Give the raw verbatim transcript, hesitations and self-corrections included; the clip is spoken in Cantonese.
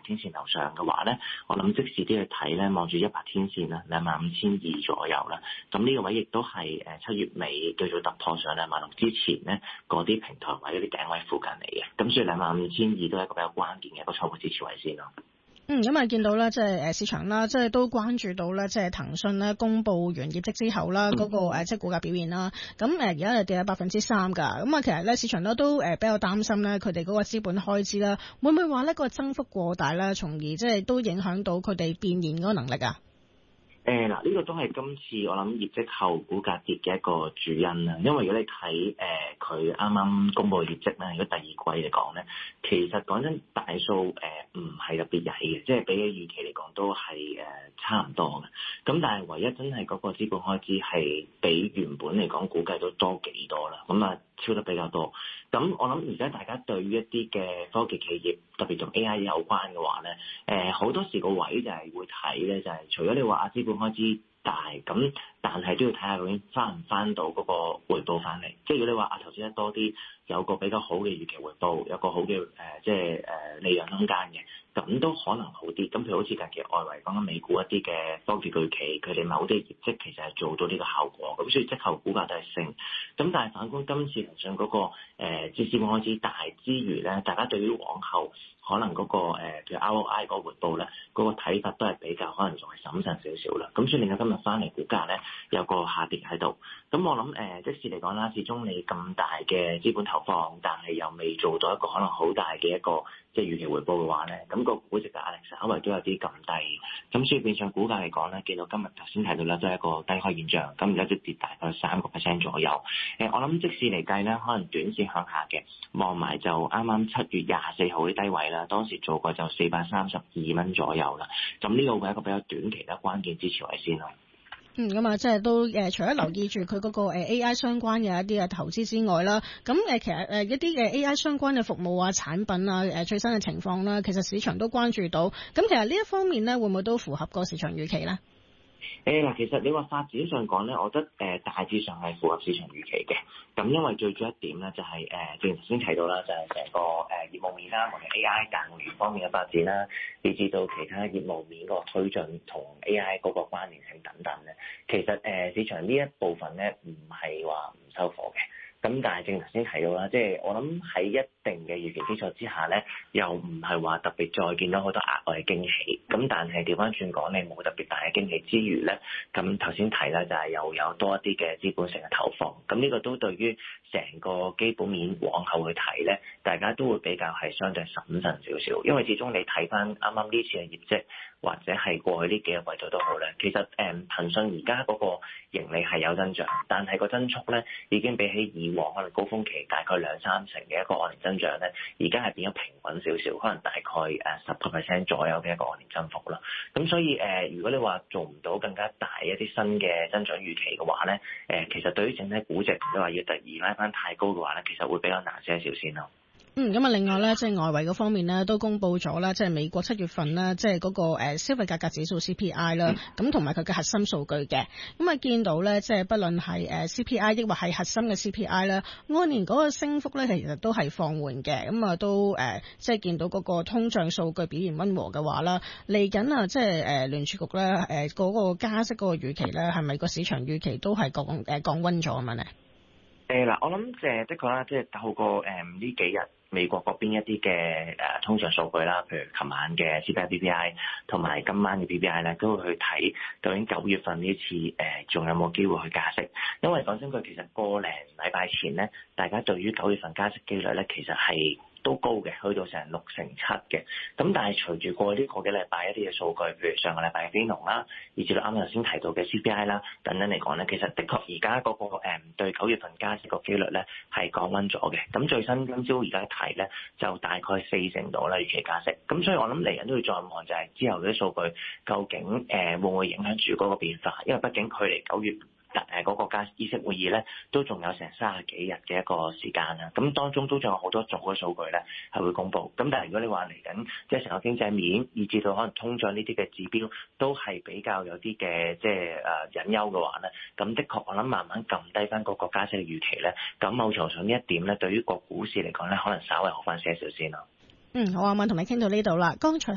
天線樓上嘅話咧，我諗即時啲去睇咧，望住一百天線啦，兩萬五千二左右啦。咁呢個位亦都係誒七月尾叫做突破上兩萬六之前咧，嗰啲平台位嗰啲頂位附近嚟嘅。咁所以兩萬五千二都係一個比較關鍵嘅一個初步支持位先咯。 嗯，咁啊見到咧，即係誒市場啦，即係都關注到咧，即係騰訊咧公佈完業績之後啦，嗰、嗯、個誒即係股價表現啦。咁誒而家係跌咗百分之三㗎。咁啊，其實咧市場咧都誒比較擔心咧，佢哋嗰個資本開支啦，會唔會話咧個增幅過大咧，從而即係都影響到佢哋變現嗰個能力啊？ 誒嗱，呢個都係今次我諗業績後股價跌嘅一個主因啦。因為如果你睇誒佢啱啱公佈業績咧，如果第二季嚟講咧，其實講真大數誒唔係特別曳嘅，即係比起預期嚟講都係誒、呃、差唔多嘅。咁但係唯一真係嗰個資本開支係比原本嚟講估計都多幾多啦。咁啊超得比較多。咁我諗而家大家對於一啲嘅科技企業，特別同 A I 有關嘅話咧，誒、呃、好多時個位就係會睇咧，就係、是、除咗你話啊資本開支大，咁但係都要睇下究竟翻唔翻到嗰個回報翻嚟。即係如果你話啊投資得多啲，有個比較好嘅預期回報，有個好嘅誒、呃、即係誒、呃、利潤空間嘅，咁都可能好啲。咁譬如好似近期外圍講緊美股一啲嘅科技巨企，佢哋某啲業績其實係做到呢個效果，咁所以即後股價都係升。咁但係反觀今次騰訊嗰個誒資資本開支大之餘咧，大家對於往後可能嗰、那個誒譬如 R O I 嗰個回報咧，嗰、那個睇法都係比較可能仲係審慎少少啦。咁所以令到今日翻嚟股價咧有個下跌喺度。咁我諗誒、呃，即使嚟講啦，始終你咁大嘅資本投放，但係又未做到一個可能好大嘅一個即係預期回報嘅話咧，咁、那個估值嘅壓力稍微都有啲咁低。咁所以變相股價嚟講咧，見到今日頭先提到啦，都係一個低開現象。咁而家都跌大概三個 percent 左右。誒、呃，我諗即使嚟計咧，可能短線向下嘅，望埋就啱啱七月廿四號啲低位啦，當時做過就四百三十二蚊左右啦。咁呢個會係一個比較短期嘅關鍵支持位先咯。 嗯，咁啊，即係都誒，除咗留意住佢嗰個誒 A I 相關嘅一啲嘅投資之外啦，咁誒其實誒一啲嘅 A I 相關嘅服務啊、產品啊、誒最新嘅情況啦，其實市場都關注到。咁其實呢一方面咧，會唔會都符合個市場預期咧？ 誒嗱，其實你話發展上講咧，我覺得誒大致上係符合市場預期嘅。咁因為最主要一點咧，就係、是、誒，正如頭先提到啦，就係、是、成個誒業務面啦，無論 A I 大模型方面嘅發展啦，以至到其他業務面個推進同 A I 嗰個關聯性等等咧，其實誒市場呢一部分咧唔係話唔收貨嘅。咁但係正如頭先提到啦，即係我諗喺一定嘅預期基礎之下咧，又唔係話特別再見到好多額外嘅驚喜。咁但係調翻轉講，你冇特別大嘅驚喜之餘咧，咁頭先提啦，就係又有多一啲嘅資本性嘅投放。咁呢個都對於成個基本面往後去睇咧，大家都會比較係相對審慎少少。因為始終你睇翻啱啱呢次嘅業績，或者係過去呢幾個季度都好咧，其實誒騰訊而家嗰個盈利係有增長，但係個增速咧已經比起以往可能高峰期大概兩三成嘅一個按年增長咧，而家係變咗平穩少少，可能大概誒十個 percent 左右嘅一個按年增幅啦。咁所以誒、呃，如果你話做唔到更加大一啲新嘅增長預期嘅話咧，誒、呃、其實對於整體估值你話要突然拉翻太高嘅話咧，其實會比較難些少先咯。 嗯，咁啊，另外咧，即係外圍嗰方面咧，都公布咗啦，即係美國七月份咧，即係嗰個誒消費價格指數 C P I 啦，咁同埋佢嘅核心數據嘅，咁啊見到咧，即係不論係誒 C P I 抑或係核心嘅 C P I 咧，按年嗰個升幅咧，其實都係放緩嘅，咁啊都誒即係見到嗰個通脹數據表現溫和嘅話啦，嚟緊啊，即係誒聯儲局咧誒嗰個加息嗰個預期咧，係咪個市場預期都係降誒降溫咗咁樣咧？ 誒嗱，我諗誒的確啦，即係透過誒呢幾日美國嗰邊一啲嘅誒通脹數據啦，譬如琴晚嘅 C P I、P P I 同埋今晚嘅 P P I 咧，都會去睇究竟九月份呢次誒仲有冇機會去加息。因為講真句，其實個零禮拜前咧，大家對於九月份加息機率咧，其實係都高嘅，去到成六成七嘅。咁但係隨住過呢個幾禮拜一啲嘅數據，譬如上個禮拜嘅非農啦，以至到啱啱頭先提到嘅 C P I 啦等等嚟講咧，其實的確而家嗰個誒對九月份加息個機率咧係降溫咗嘅。咁最新今朝而家睇咧就大概四成度啦，預期加息。咁所以我諗嚟緊都要再望就係之後啲數據究竟誒會唔會影響住嗰個變化？因為畢竟距離九月誒嗰個加議息會議咧，都仲有成三十幾日嘅一個時間啦。咁當中都仲有好多組嘅數據咧係會公布。咁但係如果你話嚟緊，即係成個經濟面，以至到可能通脹呢啲嘅指標，都係比較有啲嘅即係誒隱憂嘅話咧，咁的確我諗慢慢撳低翻嗰個加息嘅預期咧。咁某程度上呢一點咧，對於個股市嚟講咧，可能稍微好翻些少先咯。 嗯，好啊，我同你傾到呢度啦。剛才